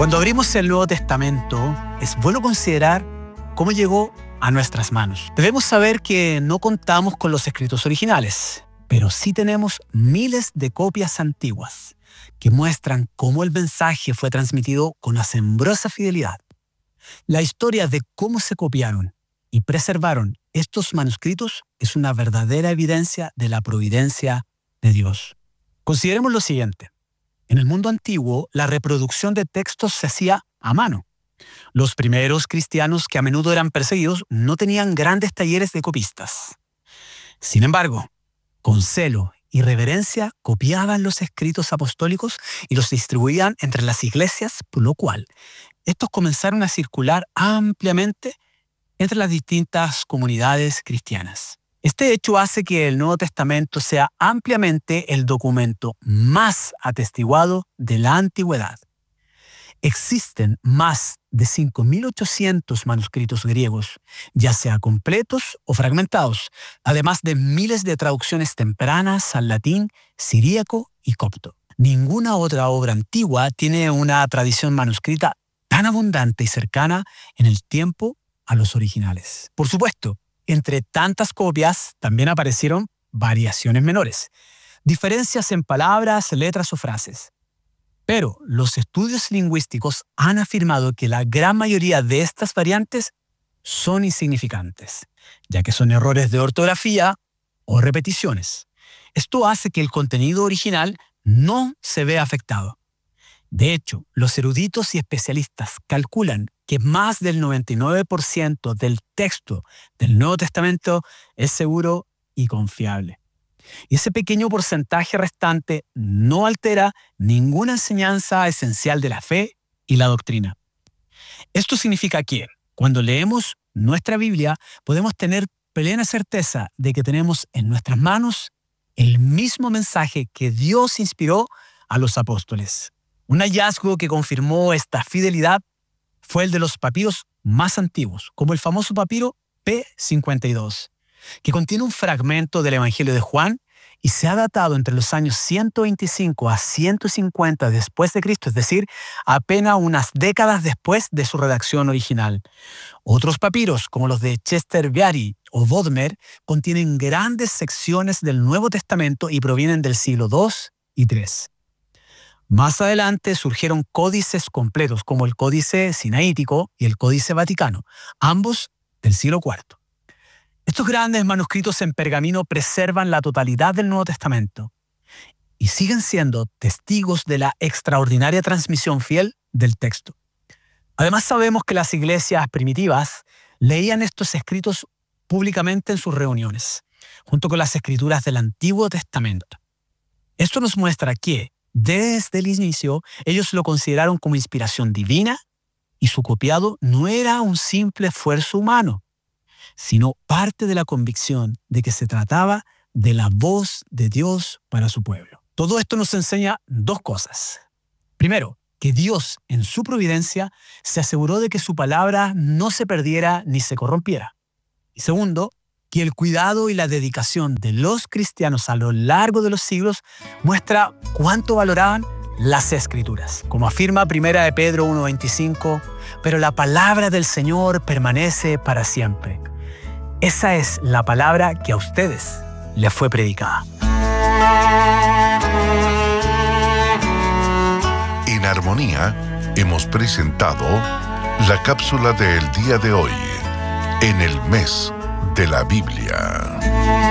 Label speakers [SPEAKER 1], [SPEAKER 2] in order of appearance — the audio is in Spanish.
[SPEAKER 1] Cuando abrimos el Nuevo Testamento, es bueno considerar cómo llegó a nuestras manos. Debemos saber que no contamos con los escritos originales, pero sí tenemos miles de copias antiguas que muestran cómo el mensaje fue transmitido con asombrosa fidelidad. La historia de cómo se copiaron y preservaron estos manuscritos es una verdadera evidencia de la providencia de Dios. Consideremos lo siguiente. En el mundo antiguo, la reproducción de textos se hacía a mano. Los primeros cristianos, que a menudo eran perseguidos, no tenían grandes talleres de copistas. Sin embargo, con celo y reverencia copiaban los escritos apostólicos y los distribuían entre las iglesias, por lo cual estos comenzaron a circular ampliamente entre las distintas comunidades cristianas. Este hecho hace que el Nuevo Testamento sea ampliamente el documento más atestiguado de la antigüedad. Existen más de 5.800 manuscritos griegos, ya sea completos o fragmentados, además de miles de traducciones tempranas al latín, siríaco y copto. Ninguna otra obra antigua tiene una tradición manuscrita tan abundante y cercana en el tiempo a los originales. Por supuesto, entre tantas copias también aparecieron variaciones menores, diferencias en palabras, letras o frases. Pero los estudios lingüísticos han afirmado que la gran mayoría de estas variantes son insignificantes, ya que son errores de ortografía o repeticiones. Esto hace que el contenido original no se vea afectado. De hecho, los eruditos y especialistas calculan que más del 99% del texto del Nuevo Testamento es seguro y confiable. Y ese pequeño porcentaje restante no altera ninguna enseñanza esencial de la fe y la doctrina. Esto significa que, cuando leemos nuestra Biblia, podemos tener plena certeza de que tenemos en nuestras manos el mismo mensaje que Dios inspiró a los apóstoles. Un hallazgo que confirmó esta fidelidad fue el de los papiros más antiguos, como el famoso papiro P52, que contiene un fragmento del Evangelio de Juan y se ha datado entre los años 125 a 150 después de Cristo, es decir, apenas unas décadas después de su redacción original. Otros papiros, como los de Chester Beatty o Bodmer, contienen grandes secciones del Nuevo Testamento y provienen del siglo II y III. Más adelante surgieron códices completos, como el Códice Sinaítico y el Códice Vaticano, ambos del siglo IV. Estos grandes manuscritos en pergamino preservan la totalidad del Nuevo Testamento y siguen siendo testigos de la extraordinaria transmisión fiel del texto. Además, sabemos que las iglesias primitivas leían estos escritos públicamente en sus reuniones, junto con las escrituras del Antiguo Testamento. Esto nos muestra que, desde el inicio, ellos lo consideraron como inspiración divina y su copiado no era un simple esfuerzo humano, sino parte de la convicción de que se trataba de la voz de Dios para su pueblo. Todo esto nos enseña dos cosas. Primero, que Dios, en su providencia, se aseguró de que su palabra no se perdiera ni se corrompiera. Y segundo, que el cuidado y la dedicación de los cristianos a lo largo de los siglos muestra cuánto valoraban las Escrituras. Como afirma 1 de Pedro 1:25, pero la palabra del Señor permanece para siempre. Esa es la palabra que a ustedes les fue predicada.
[SPEAKER 2] En Armonía hemos presentado la cápsula del día de hoy, en el mes de la Biblia.